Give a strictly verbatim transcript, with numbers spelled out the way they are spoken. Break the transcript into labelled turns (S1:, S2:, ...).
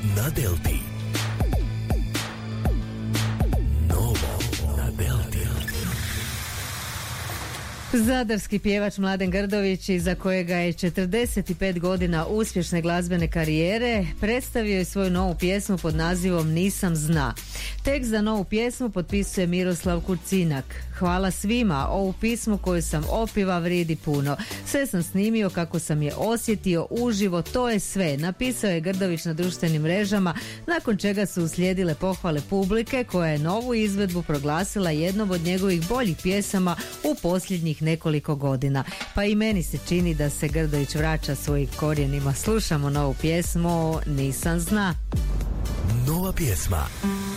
S1: na Delti. Novo na Delti.
S2: Zadarski pjevač Mladen Grdović, iza kojega je četrdeset pet godina uspješne glazbene karijere, predstavio je svoju novu pjesmu pod nazivom Nisam zna. Tekst za novu pjesmu potpisuje Miroslav Kurcinak. Hvala svima, ovu pismu koju sam opiva vridi puno. Sve sam snimio kako sam je osjetio uživo, to je sve, napisao je Grdović na društvenim mrežama, nakon čega su uslijedile pohvale publike koja je novu izvedbu proglasila jednom od njegovih boljih pjesama u posljednjih nekoliko godina. Pa i meni se čini da se Grdović vraća svojim korijenima. Slušamo novu pjesmu Nisam zna.
S1: Nova pjesma.